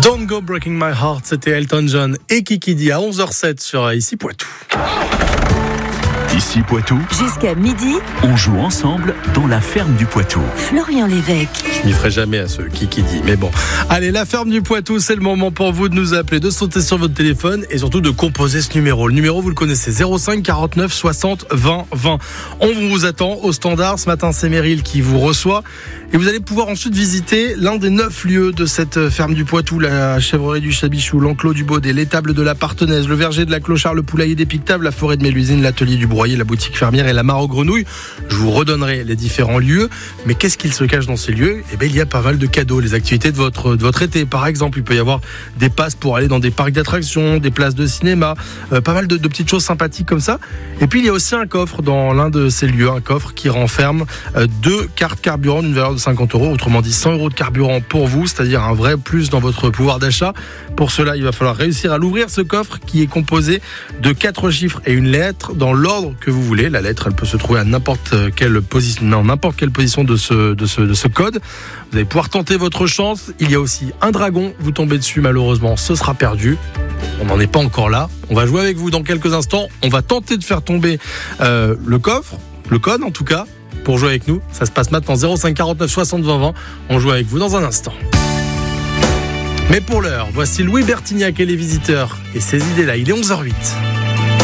Don't Go Breaking My Heart, c'était Elton John et Kiki Dee à 11h07 sur Ici Poitou. Ici Poitou, jusqu'à midi, on joue ensemble dans la ferme du Poitou. Florian Lévesque. Je m'y ferai jamais à ce Kiki Dee, mais bon. Allez, la ferme du Poitou, c'est le moment pour vous de nous appeler, de sauter sur votre téléphone et surtout de composer ce numéro. Le numéro, vous le connaissez, 05 49 60 20 20. On vous attend au standard. Ce matin, c'est Meryl qui vous reçoit. Et vous allez pouvoir ensuite visiter l'un des 9 lieux de cette ferme du Poitou, la chèvrerie du Chabichou, l'enclos du Baudet, l'étable de la Partenaise, le verger de la Clochard, le poulailler des Pictables, la forêt de Mélusine, l'atelier du Broyer, la boutique fermière et la mare aux grenouilles. Je vous redonnerai les différents lieux. Mais qu'est-ce qu'il se cache dans ces lieux ? Eh bien, il y a pas mal de cadeaux. Les activités de votre été, par exemple. Il peut y avoir des passes pour aller dans des parcs d'attractions, des places de cinéma, pas mal de petites choses sympathiques comme ça. Et puis, il y a aussi un coffre dans l'un de ces lieux, un coffre qui renferme 2 cartes carburant d'une valeur de 50 €, autrement dit 100 € de carburant pour vous, c'est-à-dire un vrai plus dans votre pouvoir d'achat. Pour cela, il va falloir réussir à l'ouvrir, ce coffre qui est composé de 4 chiffres et une lettre dans l'ordre que vous voulez. La lettre, elle peut se trouver à n'importe quelle position de ce code. Vous allez pouvoir tenter votre chance. Il y a aussi un dragon. Vous tombez dessus, malheureusement, ce sera perdu. On n'en est pas encore là. On va jouer avec vous dans quelques instants. On va tenter de faire tomber le coffre, le code en tout cas. Pour jouer avec nous, ça se passe maintenant 05 49 60 20 20. On joue avec vous dans un instant. Mais pour l'heure, voici Louis Bertignac et les visiteurs et ses idées là. Il est 11h08.